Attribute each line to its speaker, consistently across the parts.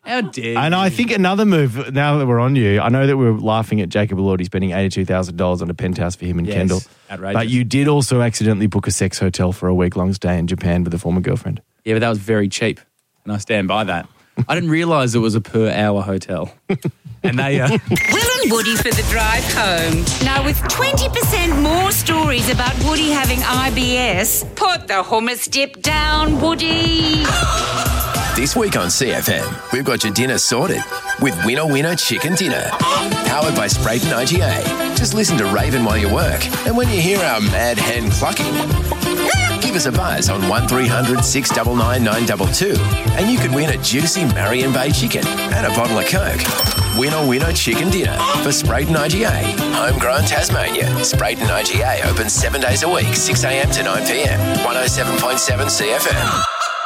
Speaker 1: How dare you?
Speaker 2: And I think another move, now that we're on you, I know that we're laughing at Jacob Elordi spending $82,000 on a penthouse for him and Kendall.
Speaker 1: Outrageous.
Speaker 2: But you did also accidentally book a sex hotel for a week-long stay in Japan with a former girlfriend.
Speaker 1: Yeah, but that was very cheap. And I stand by that. I didn't realise it was a per-hour hotel. And they...
Speaker 3: Will and Woody for the drive home. Now, with 20% more stories about Woody having IBS, put the hummus dip down, Woody.
Speaker 4: This week on CFM, we've got your dinner sorted with Winner Winner Chicken Dinner. Powered by Sprayton IGA. Just listen to Raven while you work. And when you hear our mad hen clucking, give us a buzz on 1300 699 922 and you could win a juicy Marion Bay chicken and a bottle of Coke. Winner Winner Chicken Dinner for Sprayton IGA. Homegrown Tasmania. Sprayton IGA opens 7 days a week, 6 a.m. to 9 p.m. 107.7 CFM.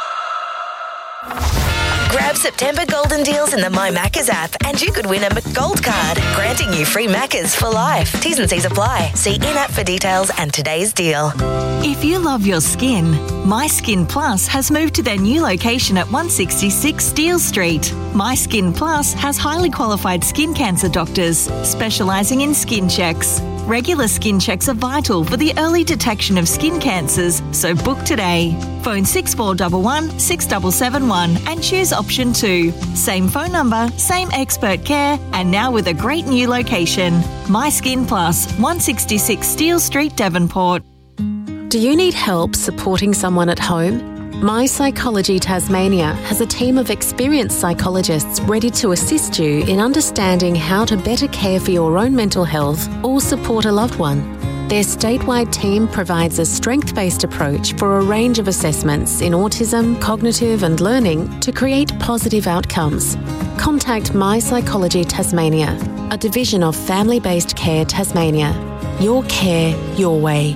Speaker 5: Grab September golden deals in the My Maccas app and you could win a McGold card, granting you free Maccas for life. T's and C's apply. See in-app for details and today's deal.
Speaker 6: If you love your skin, My Skin Plus has moved to their new location at 166 Steele Street. My Skin Plus has highly qualified skin cancer doctors specialising in skin checks. Regular skin checks are vital for the early detection of skin cancers, so book today. Phone 6411 6771 and choose option 2. Same phone number, same expert care, and now with a great new location. My Skin Plus, 166 Steele Street, Devonport.
Speaker 7: Do you need help supporting someone at home? My Psychology Tasmania has a team of experienced psychologists ready to assist you in understanding how to better care for your own mental health or support a loved one. Their statewide team provides a strength-based approach for a range of assessments in autism, cognitive and learning to create positive outcomes. Contact My Psychology Tasmania, a division of Family-Based Care Tasmania. Your care, your way.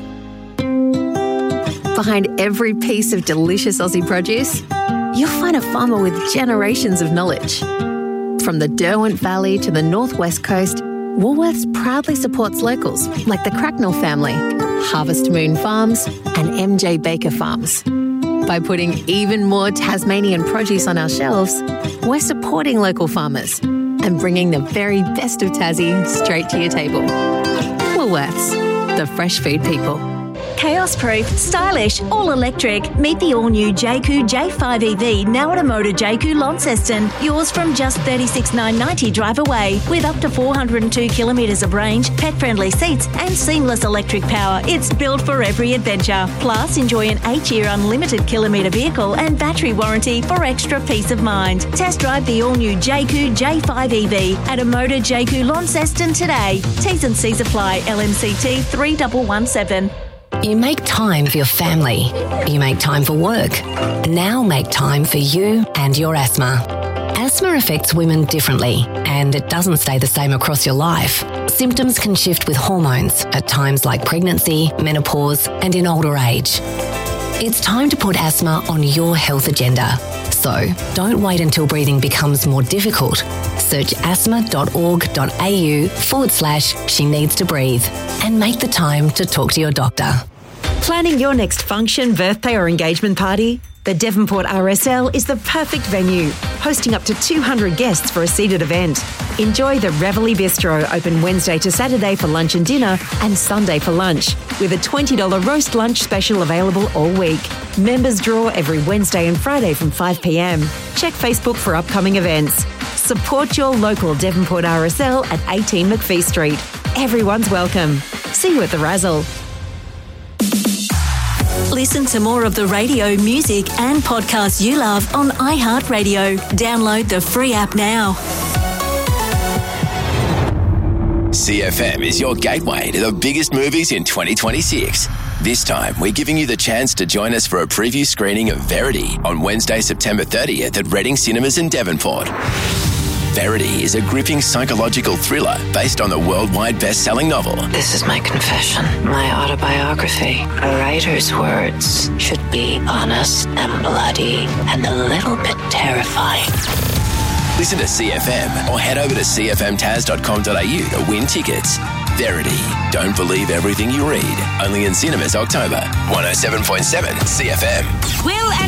Speaker 8: Behind every piece of delicious Aussie produce, you'll find a farmer with generations of knowledge. From the Derwent Valley to the Northwest Coast, Woolworths proudly supports locals like the Cracknell family, Harvest Moon Farms and MJ Baker Farms. By putting even more Tasmanian produce on our shelves, we're supporting local farmers and bringing the very best of Tassie straight to your table. Woolworths, the fresh food people.
Speaker 9: Chaos-proof, stylish, all-electric. Meet the all-new JQ J5 EV now at Amoda JQ Launceston. Yours from just $36,990 drive away. With up to 402 kilometres of range, pet-friendly seats and seamless electric power. It's built for every adventure. Plus, enjoy an 8-year unlimited kilometre vehicle and battery warranty for extra peace of mind. Test drive the all-new JQ J5 EV at Amoda JQ Launceston today. T's and C's apply. LMCT 3117.
Speaker 10: You make time for your family. You make time for work. Now make time for you and your asthma. Asthma affects women differently, and it doesn't stay the same across your life. Symptoms can shift with hormones at times like pregnancy, menopause, and in older age. It's time to put asthma on your health agenda. So don't wait until breathing becomes more difficult. Search asthma.org.au/she needs to breathe and make the time to talk to your doctor.
Speaker 9: Planning your next function, birthday or engagement party? The Devonport RSL is the perfect venue, hosting up to 200 guests for a seated event. Enjoy the Reveille Bistro, open Wednesday to Saturday for lunch and dinner and Sunday for lunch, with a $20 roast lunch special available all week. Members draw every Wednesday and Friday from 5 p.m. Check Facebook for upcoming events. Support your local Devonport RSL at 18 McPhee Street. Everyone's welcome. See you at the Razzle.
Speaker 6: Listen to more of the radio, music and podcasts you love on iHeartRadio. Download the free app now.
Speaker 4: CFM is your gateway to the biggest movies in 2026. This time, we're giving you the chance to join us for a preview screening of Verity on Wednesday, September 30th at Reading Cinemas in Devonport. Verity is a gripping psychological thriller based on the worldwide best-selling novel.
Speaker 11: This is my confession, my autobiography. A writer's words should be honest and bloody and a little bit terrifying.
Speaker 4: Listen to CFM or head over to cfmtaz.com.au to win tickets. Verity. Don't believe everything you read. Only in cinemas October. 107.7 CFM.
Speaker 3: Will and